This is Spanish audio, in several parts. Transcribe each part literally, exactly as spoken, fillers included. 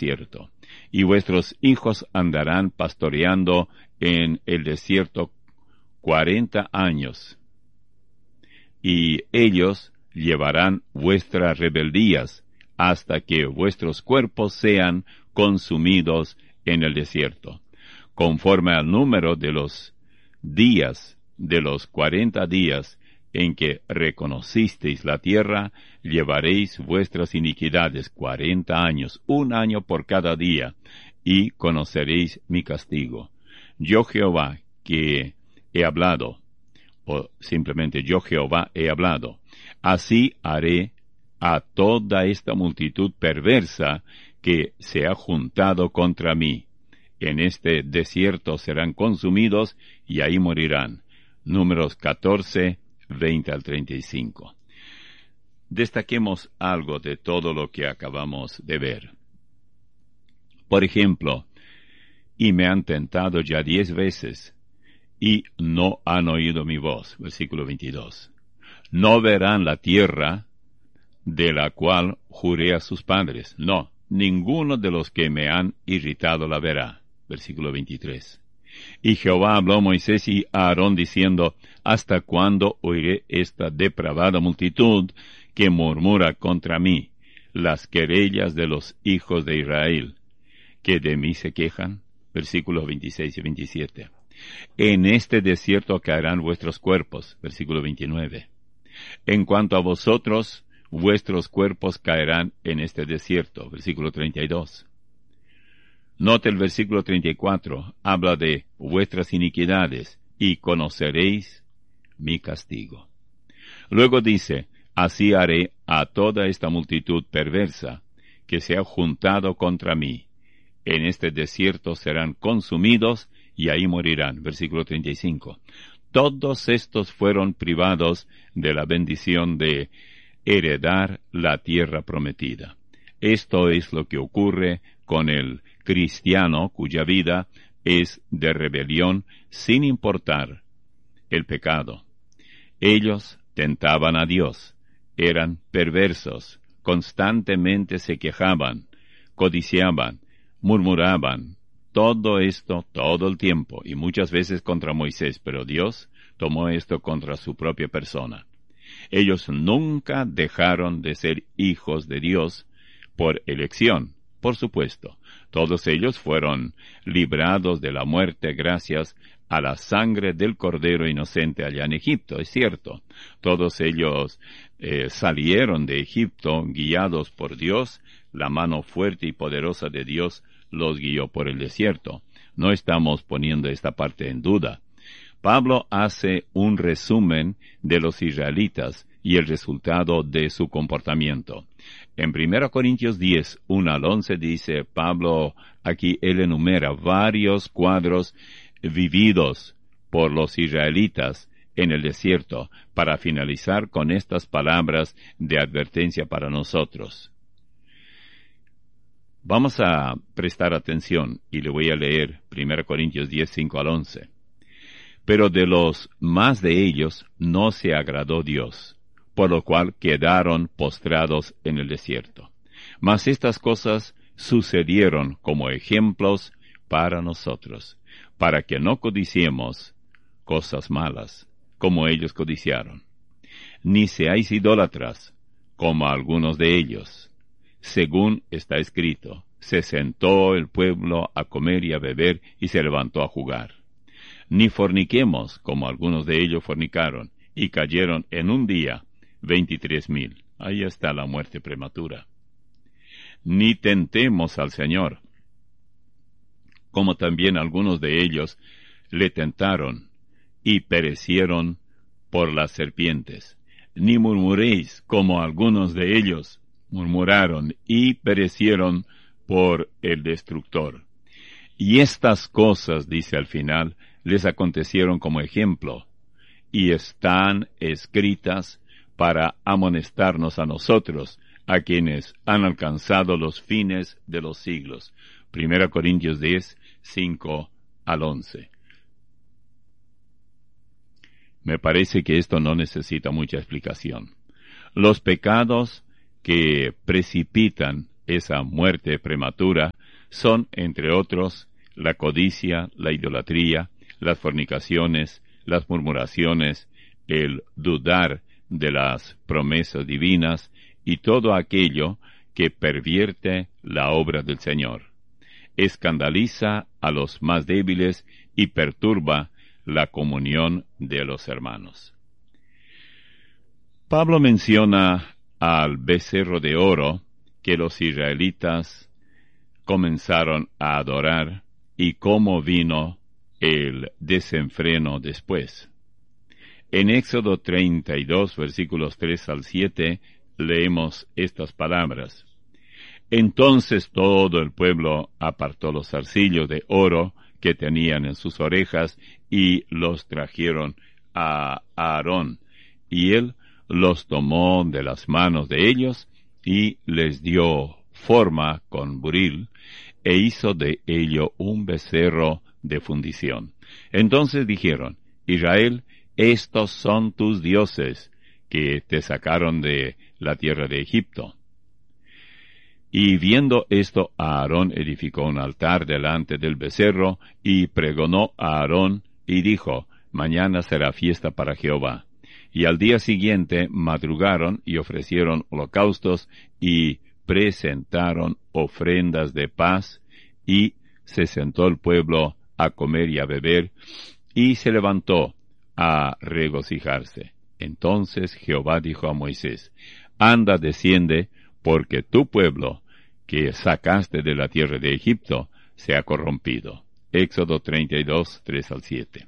desierto, y vuestros hijos andarán pastoreando en el desierto cuarenta años, y ellos llevarán vuestras rebeldías hasta que vuestros cuerpos sean consumidos en el desierto, conforme al número de los días de los cuarenta días en que reconocisteis la tierra, llevaréis vuestras iniquidades cuarenta años, un año por cada día, y conoceréis mi castigo. Yo Jehová que he hablado, o simplemente yo Jehová he hablado, así haré a toda esta multitud perversa que se ha juntado contra mí. En este desierto serán consumidos y ahí morirán. Números catorce, veinte al treinta y cinco. Destaquemos algo de todo lo que acabamos de ver. Por ejemplo, y me han tentado ya diez veces, y no han oído mi voz. Versículo veintidós. No verán la tierra de la cual juré a sus padres. No, ninguno de los que me han irritado la verá. Versículo veintitrés. Y Jehová habló a Moisés y a Aarón diciendo, ¿hasta cuándo oiré esta depravada multitud que murmura contra mí, las querellas de los hijos de Israel, que de mí se quejan? Versículos veintiséis y veintisiete. En este desierto caerán vuestros cuerpos. Versículo veintinueve. En cuanto a vosotros, vuestros cuerpos caerán en este desierto. Versículo treinta y dos. Note el versículo treinta y cuatro, habla de vuestras iniquidades, y conoceréis mi castigo. Luego dice, así haré a toda esta multitud perversa, que se ha juntado contra mí. En este desierto serán consumidos, y ahí morirán. Versículo treinta y cinco. Todos estos fueron privados de la bendición de heredar la tierra prometida. Esto es lo que ocurre con el cristiano cuya vida es de rebelión sin importar el pecado. Ellos tentaban a Dios, eran perversos, constantemente se quejaban, codiciaban, murmuraban, todo esto todo el tiempo y muchas veces contra Moisés, pero Dios tomó esto contra su propia persona. Ellos nunca dejaron de ser hijos de Dios por elección, por supuesto. Todos ellos fueron librados de la muerte gracias a la sangre del Cordero inocente allá en Egipto, es cierto. Todos ellos eh, salieron de Egipto guiados por Dios, la mano fuerte y poderosa de Dios los guió por el desierto. No estamos poniendo esta parte en duda. Pablo hace un resumen de los israelitas y el resultado de su comportamiento. En primera Corintios diez, uno al once dice Pablo, aquí él enumera varios cuadros vividos por los israelitas en el desierto, para finalizar con estas palabras de advertencia para nosotros. Vamos a prestar atención y le voy a leer primera Corintios diez, cinco al once. Pero de los más de ellos no se agradó Dios, por lo cual quedaron postrados en el desierto. Mas estas cosas sucedieron como ejemplos para nosotros, para que no codiciemos cosas malas, como ellos codiciaron. Ni seáis idólatras, como algunos de ellos. Según está escrito, se sentó el pueblo a comer y a beber, y se levantó a jugar. Ni forniquemos, como algunos de ellos fornicaron, y cayeron en un día veintitrés mil. Ahí está la muerte prematura. Ni tentemos al Señor, como también algunos de ellos le tentaron, y perecieron por las serpientes. Ni murmuréis, como algunos de ellos murmuraron, y perecieron por el destructor. Y estas cosas, dice al final, les acontecieron como ejemplo, y están escritas para amonestarnos a nosotros, a quienes han alcanzado los fines de los siglos. Primera Corintios diez, cinco al once. Me parece que esto no necesita mucha explicación. Los pecados que precipitan esa muerte prematura son, entre otros, la codicia, la idolatría, las fornicaciones, las murmuraciones, el dudar de las promesas divinas y todo aquello que pervierte la obra del Señor. Escandaliza a los más débiles y perturba la comunión de los hermanos. Pablo menciona al becerro de oro que los israelitas comenzaron a adorar y cómo vino el desenfreno después. En Éxodo treinta y dos, versículos tres al siete, leemos estas palabras. Entonces todo el pueblo apartó los zarcillos de oro que tenían en sus orejas y los trajeron a Aarón, y él los tomó de las manos de ellos y les dio forma con buril, e hizo de ello un becerro de fundición. Entonces dijeron, Israel, estos son tus dioses, que te sacaron de la tierra de Egipto. Y viendo esto, Aarón edificó un altar delante del becerro, y pregonó a Aarón, y dijo, mañana será fiesta para Jehová. Y al día siguiente madrugaron y ofrecieron holocaustos, y presentaron ofrendas de paz, y se sentó el pueblo a comer y a beber, y se levantó a regocijarse. Entonces Jehová dijo a Moisés, anda, desciende, porque tu pueblo, que sacaste de la tierra de Egipto, se ha corrompido. Éxodo treinta y dos, tres al siete.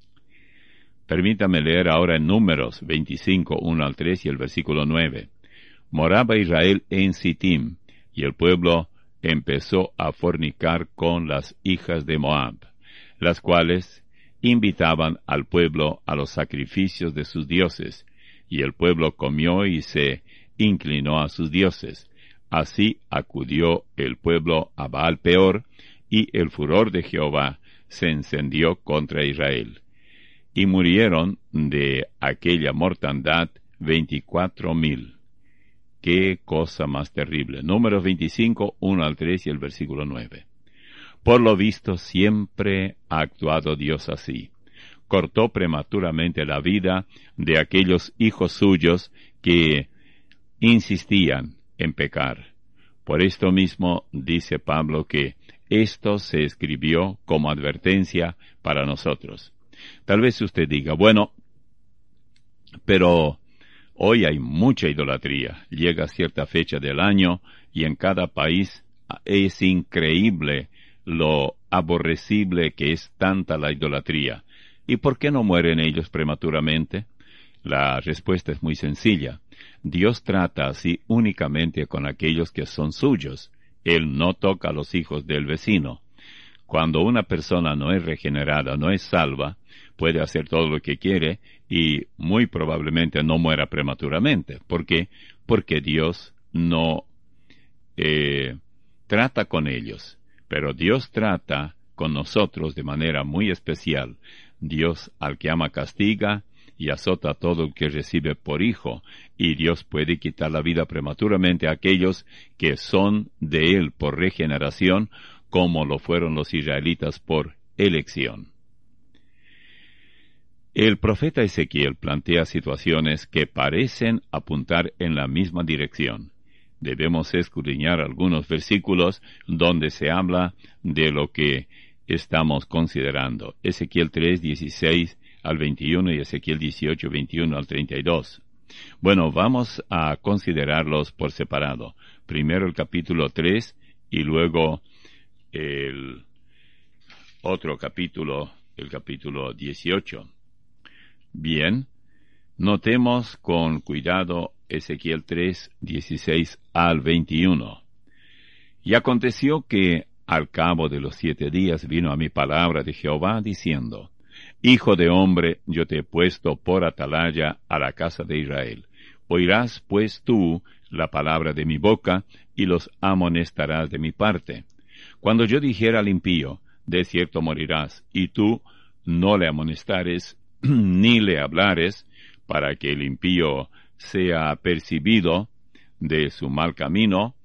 Permítame leer ahora en Números veinticinco, uno al tres y el versículo nueve. Moraba Israel en Sittim, y el pueblo empezó a fornicar con las hijas de Moab, las cuales invitaban al pueblo a los sacrificios de sus dioses, y el pueblo comió y se inclinó a sus dioses. Así acudió el pueblo a Baal Peor, y el furor de Jehová se encendió contra Israel. Y murieron de aquella mortandad veinticuatro mil. ¡Qué cosa más terrible! Números veinticinco, uno al tres y el versículo nueve. Por lo visto, siempre ha actuado Dios así. Cortó prematuramente la vida de aquellos hijos suyos que insistían en pecar. Por esto mismo dice Pablo que esto se escribió como advertencia para nosotros. Tal vez usted diga, bueno, pero hoy hay mucha idolatría. Llega cierta fecha del año y en cada país es increíble lo aborrecible que es tanta la idolatría. ¿Y por qué no mueren ellos prematuramente? La respuesta es muy sencilla. Dios trata así únicamente con aquellos que son suyos. Él no toca a los hijos del vecino. Cuando una persona no es regenerada, no es salva, puede hacer todo lo que quiere y muy probablemente no muera prematuramente. ¿Por qué? Porque Dios no eh, trata con ellos. Pero Dios trata con nosotros de manera muy especial. Dios al que ama castiga y azota a todo el que recibe por hijo, y Dios puede quitar la vida prematuramente a aquellos que son de Él por regeneración, como lo fueron los israelitas por elección. El profeta Ezequiel plantea situaciones que parecen apuntar en la misma dirección. Debemos escudriñar algunos versículos donde se habla de lo que estamos considerando. Ezequiel tres, dieciséis al veintiuno y Ezequiel dieciocho, veintiuno al treinta y dos. Bueno, vamos a considerarlos por separado. Primero el capítulo tres y luego el otro capítulo, el capítulo dieciocho. Bien, notemos con cuidado Ezequiel tres, dieciséis al veintiuno. Y aconteció que al cabo de los siete días vino a mi palabra de Jehová diciendo, Hijo de hombre, yo te he puesto por atalaya a la casa de Israel. Oirás pues tú la palabra de mi boca, y los amonestarás de mi parte. Cuando yo dijera al impío, de cierto morirás, y tú no le amonestares, ni le hablares, para que el impío sea apercibido de su mal camino,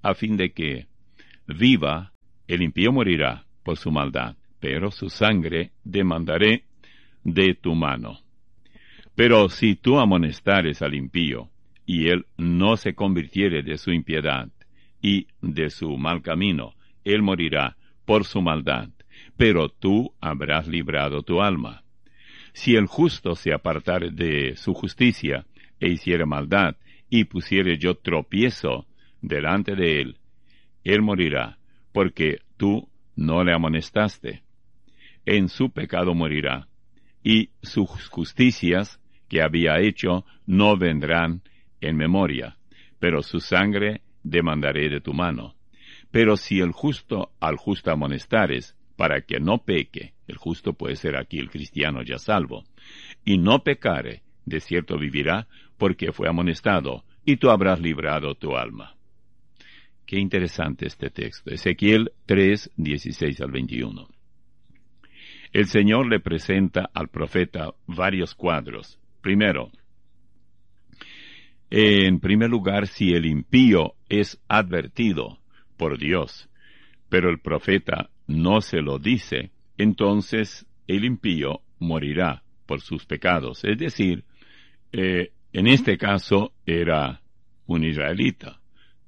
a fin de que viva. El impío morirá por su maldad, pero su sangre demandaré de tu mano. Pero si tú amonestares al impío, y él no se convirtiere de su impiedad y de su mal camino, él morirá por su maldad, pero tú habrás librado tu alma. Si el justo se apartare de su justicia, e hiciere maldad, y pusiere yo tropiezo delante de él, él morirá, porque tú no le amonestaste. En su pecado morirá, y sus justicias que había hecho no vendrán en memoria, pero su sangre demandaré de tu mano. Pero si el justo al justo amonestares, para que no peque, el justo puede ser aquí el cristiano ya salvo, y no pecare, de cierto vivirá, porque fue amonestado, y tú habrás librado tu alma. Qué interesante este texto. Ezequiel tres, dieciséis al veintiuno. El Señor le presenta al profeta varios cuadros. Primero, en primer lugar, si el impío es advertido por Dios, pero el profeta no se lo dice, entonces el impío morirá por sus pecados. Es decir, eh, en este caso era un israelita.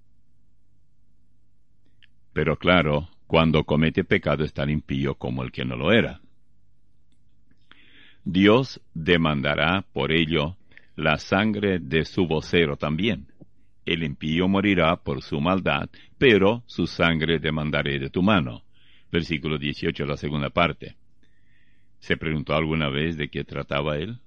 Pero claro, cuando comete pecado es tan impío como el que no lo era. Dios demandará por ello la sangre de su vocero también. El impío morirá por su maldad, pero su sangre demandaré de tu mano. Versículo dieciocho, la segunda parte. ¿Se preguntó alguna vez de qué trataba él?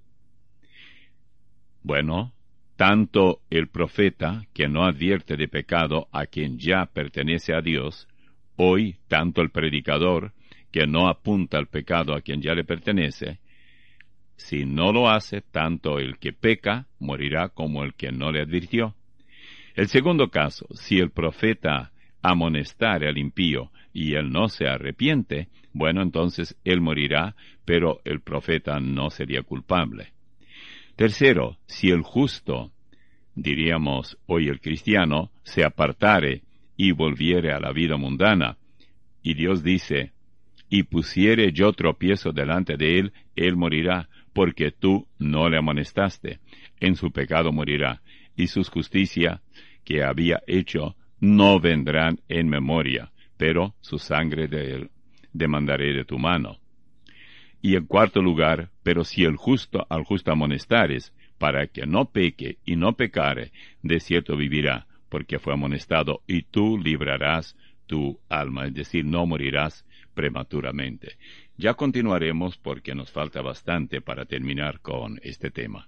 Bueno, tanto el profeta, que no advierte de pecado a quien ya pertenece a Dios, hoy tanto el predicador, que no apunta al pecado a quien ya le pertenece, si no lo hace, tanto el que peca morirá como el que no le advirtió. El segundo caso, si el profeta amonestare al impío y él no se arrepiente, bueno, entonces él morirá, pero el profeta no sería culpable. Tercero, si el justo, diríamos hoy el cristiano, se apartare y volviere a la vida mundana, y Dios dice, y pusiere yo tropiezo delante de él, él morirá, porque tú no le amonestaste. En su pecado morirá, y sus justicias que había hecho no vendrán en memoria, pero su sangre de él demandaré de tu mano. Y en cuarto lugar, pero si el justo al justo amonestares, para que no peque y no pecare, de cierto vivirá, porque fue amonestado, y tú librarás tu alma, es decir, no morirás prematuramente. Ya continuaremos porque nos falta bastante para terminar con este tema.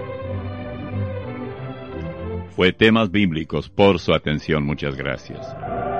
Fue Temas Bíblicos. Por su atención, muchas gracias.